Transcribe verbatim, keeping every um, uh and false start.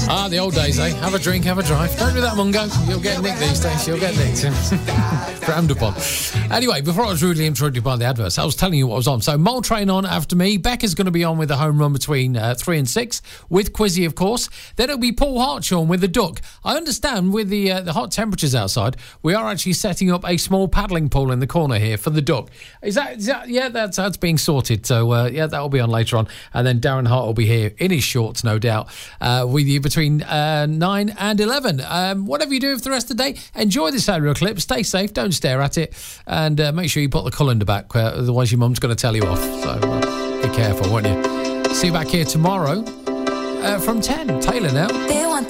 Ah, the old days, eh? Have a drink, have a drive. Don't do that, Mungo. You'll get nicked these days. You'll get nicked. Frowned upon. Anyway, before I was rudely interrupted by the adverts, I was telling you what was on. So, Mole Train on after me. Becca's going to be on with the home run between uh, three and six, with Quizzy, of course. Then it'll be Paul Hartshorn with the duck. I understand with the uh, the hot temperatures outside, we are actually setting up a small paddling pool in the corner here for the duck. Is that, is that yeah, that's, that's being sorted. So, uh, yeah, that will be on later on. And then Darren Hart will be here in his shorts, no doubt, uh, with you between uh, nine and eleven. Um, whatever you do for the rest of the day, enjoy this aerial clip. Stay safe, don't stare at it, and uh, make sure you put the colander back, uh, otherwise your mum's going to tell you off. So uh, be careful, won't you? See you back here tomorrow uh, from ten. Taylor now. They want